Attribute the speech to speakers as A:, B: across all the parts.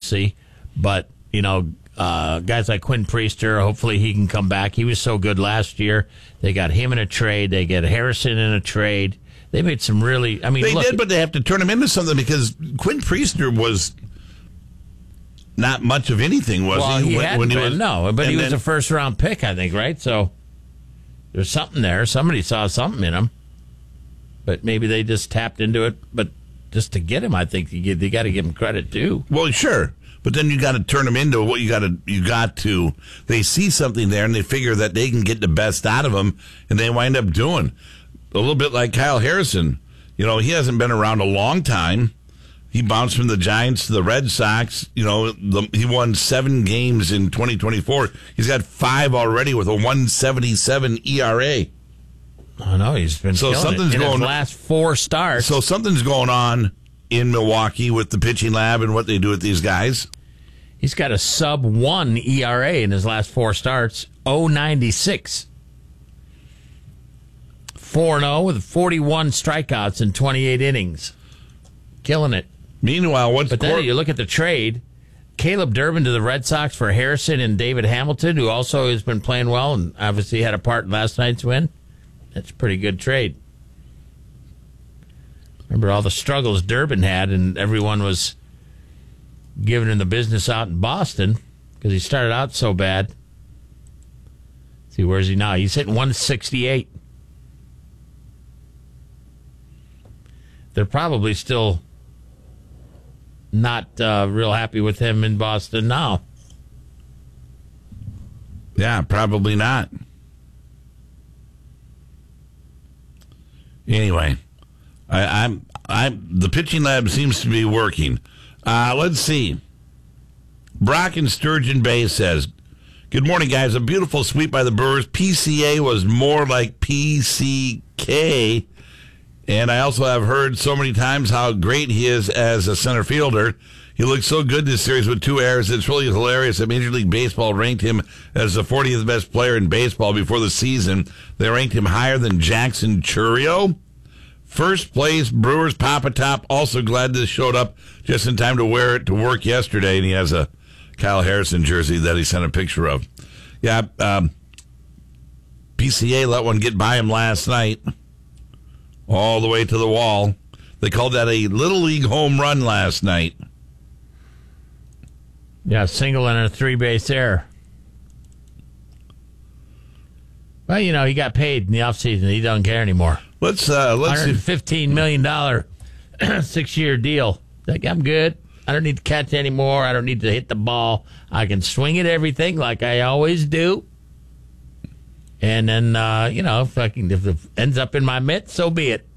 A: see. But, guys like Quinn Priester, hopefully he can come back. He was so good last year. They got him in a trade. They get Harrison in a trade. They made some really...
B: They did, but they have to turn him into something because Quinn Priester was not much of anything, was he?
A: He was a first-round pick, I think, right? So there's something there. Somebody saw something in him. But maybe they just tapped into it. But just to get him, I think they got to give him credit, too.
B: Well, sure. But then you got to turn them into what you got to. They see something there, and they figure that they can get the best out of them, and they wind up doing a little bit like Kyle Harrison. He hasn't been around a long time. He bounced from the Giants to the Red Sox. He won 7 games in 2024. He's got 5 already with a 1.77 ERA.
A: I know he's been killing it in his last 4 starts.
B: So something's going on in Milwaukee with the pitching lab and what they do with these guys.
A: He's got a sub-1 ERA in his last 4 starts, 0.96. 4-0 with 41 strikeouts in 28 innings. Killing it.
B: Meanwhile,
A: then you look at the trade, Caleb Durbin to the Red Sox for Harrison and David Hamilton, who also has been playing well and obviously had a part in last night's win. That's a pretty good trade. Remember all the struggles Durbin had, and everyone was giving him the business out in Boston because he started out so bad. See, where is he now? He's hitting 168. They're probably still not real happy with him in Boston now.
B: Yeah, probably not. Anyway, the pitching lab seems to be working. Let's see. Brock in Sturgeon Bay says, "Good morning, guys. A beautiful sweep by the Brewers. PCA was more like PCK. And I also have heard so many times how great he is as a center fielder. He looked so good this series with 2 errors. It's really hilarious that Major League Baseball ranked him as the 40th best player in baseball before the season. They ranked him higher than Jackson Chourio. First place, Brewers Papa Top. Also glad this showed up just in time to wear it to work yesterday. And he has a Kyle Harrison jersey that he sent a picture of. Yeah, PCA let one get by him last night. All the way to the wall. They called that a Little League home run last night.
A: Yeah, single and a 3-base error. Well, he got paid in the offseason. He doesn't care anymore.
B: Let's
A: $115 million 6-year deal. Like, I'm good. I don't need to catch anymore. I don't need to hit the ball. I can swing at everything like I always do. And then, if it ends up in my mitt, so be it.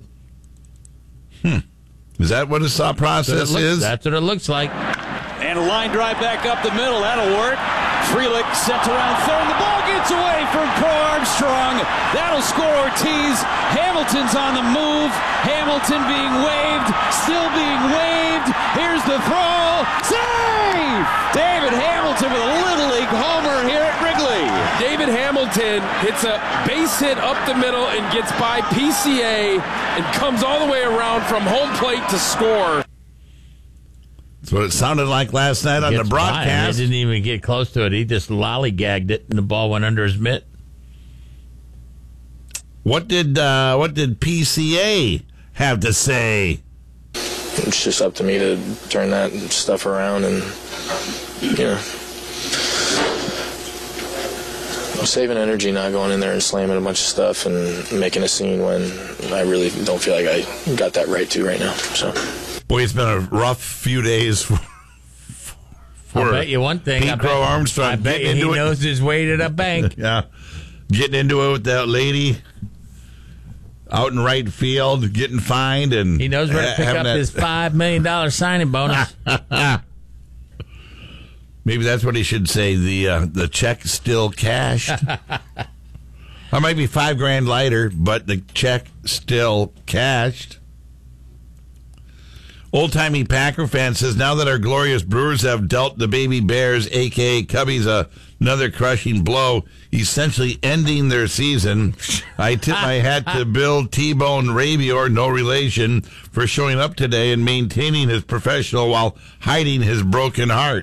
B: Is that what his thought process is?
A: That's what it looks like.
C: And a line drive back up the middle. That'll work. Frelick sent around third. The ball gets away from Crow Armstrong. That'll score Ortiz. Hamilton's on the move. Hamilton being waved. Still being waved. Here's the throw. Save! David Hamilton with a Little League homer here at Wrigley.
D: David Hamilton hits a base hit up the middle and gets by PCA and comes all the way around from home plate to score.
B: That's what it sounded like last night on the broadcast.
A: He didn't even get close to it. He just lollygagged it, and the ball went under his mitt.
B: What did PCA have to say?
E: It's just up to me to turn that stuff around and, saving energy, not going in there and slamming a bunch of stuff and making a scene when I really don't feel like I got that right to right now. So,
B: boy, it's been a rough few days for
A: I'll bet you one thing.
B: Pete Crow Armstrong.
A: I bet he knows his way to the bank.
B: Yeah, getting into it with that lady out in right field, getting fined, and
A: he knows where to pick up his $5 million signing bonus.
B: Maybe that's what he should say. The check still cashed. I might be $5,000 lighter, but the check still cashed. Old-timey Packer fan says, now that our glorious Brewers have dealt the baby Bears, a.k.a. Cubbies, another crushing blow, essentially ending their season, I tip my hat to Bill T-Bone Rabior, no relation, for showing up today and maintaining his professional while hiding his broken heart.